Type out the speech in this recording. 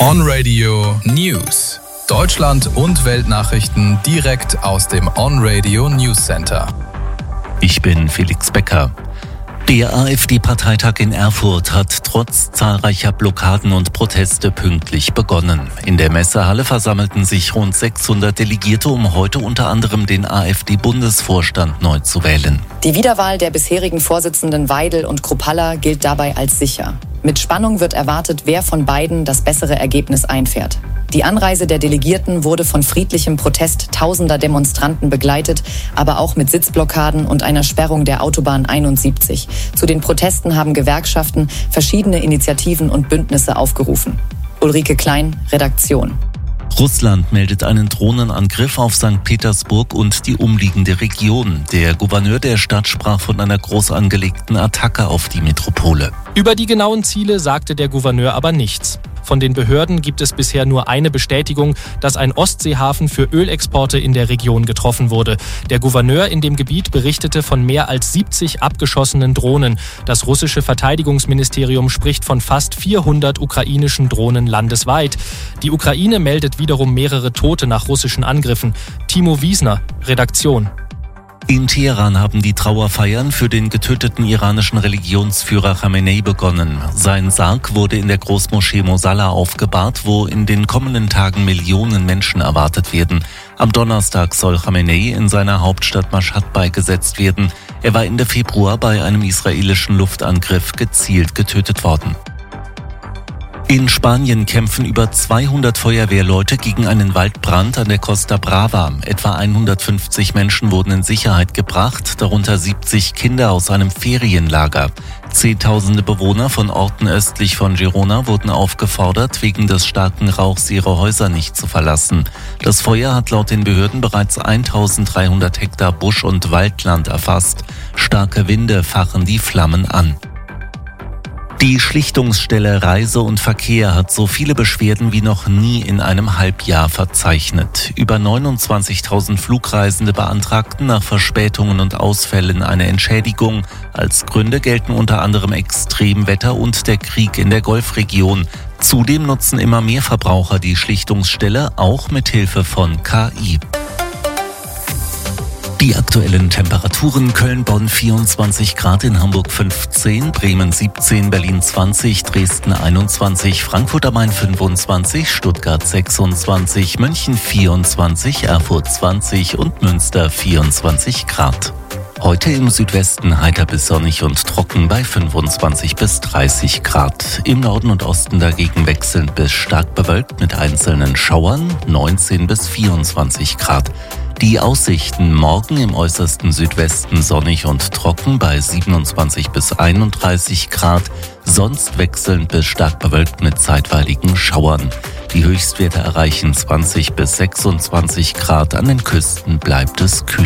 On-Radio News. Deutschland und Weltnachrichten direkt aus dem On-Radio News Center. Ich bin Felix Becker. Der AfD-Parteitag in Erfurt hat trotz zahlreicher Blockaden und Proteste pünktlich begonnen. In der Messehalle versammelten sich rund 600 Delegierte, um heute unter anderem den AfD-Bundesvorstand neu zu wählen. Die Wiederwahl der bisherigen Vorsitzenden Weidel und Kruppalla gilt dabei als sicher. Mit Spannung wird erwartet, wer von beiden das bessere Ergebnis einfährt. Die Anreise der Delegierten wurde von friedlichem Protest tausender Demonstranten begleitet, aber auch mit Sitzblockaden und einer Sperrung der Autobahn 71. Zu den Protesten haben Gewerkschaften, verschiedene Initiativen und Bündnisse aufgerufen. Ulrike Klein, Redaktion. Russland meldet einen Drohnenangriff auf St. Petersburg und die umliegende Region. Der Gouverneur der Stadt sprach von einer groß angelegten Attacke auf die Metropole. Über die genauen Ziele sagte der Gouverneur aber nichts. Von den Behörden gibt es bisher nur eine Bestätigung, dass ein Ostseehafen für Ölexporte in der Region getroffen wurde. Der Gouverneur in dem Gebiet berichtete von mehr als 70 abgeschossenen Drohnen. Das russische Verteidigungsministerium spricht von fast 400 ukrainischen Drohnen landesweit. Die Ukraine meldet wiederum mehrere Tote nach russischen Angriffen. Timo Wiesner, Redaktion. In Teheran haben die Trauerfeiern für den getöteten iranischen Religionsführer Khamenei begonnen. Sein Sarg wurde in der Großmoschee Mosalla aufgebahrt, wo in den kommenden Tagen Millionen Menschen erwartet werden. Am Donnerstag soll Khamenei in seiner Hauptstadt Maschhad beigesetzt werden. Er war Ende Februar bei einem israelischen Luftangriff gezielt getötet worden. In Spanien kämpfen über 200 Feuerwehrleute gegen einen Waldbrand an der Costa Brava. Etwa 150 Menschen wurden in Sicherheit gebracht, darunter 70 Kinder aus einem Ferienlager. Zehntausende Bewohner von Orten östlich von Girona wurden aufgefordert, wegen des starken Rauchs ihre Häuser nicht zu verlassen. Das Feuer hat laut den Behörden bereits 1300 Hektar Busch- und Waldland erfasst. Starke Winde fachen die Flammen an. Die Schlichtungsstelle Reise und Verkehr hat so viele Beschwerden wie noch nie in einem Halbjahr verzeichnet. Über 29.000 Flugreisende beantragten nach Verspätungen und Ausfällen eine Entschädigung. Als Gründe gelten unter anderem Extremwetter und der Krieg in der Golfregion. Zudem nutzen immer mehr Verbraucher die Schlichtungsstelle, auch mit Hilfe von KI. Die aktuellen Temperaturen: Köln-Bonn 24 Grad, in Hamburg 15, Bremen 17, Berlin 20, Dresden 21, Frankfurt am Main 25, Stuttgart 26, München 24, Erfurt 20 und Münster 24 Grad. Heute im Südwesten heiter bis sonnig und trocken bei 25 bis 30 Grad. Im Norden und Osten dagegen wechselnd bis stark bewölkt mit einzelnen Schauern, 19 bis 24 Grad. Die Aussichten: morgen im äußersten Südwesten sonnig und trocken bei 27 bis 31 Grad, sonst wechselnd bis stark bewölkt mit zeitweiligen Schauern. Die Höchstwerte erreichen 20 bis 26 Grad, an den Küsten bleibt es kühl.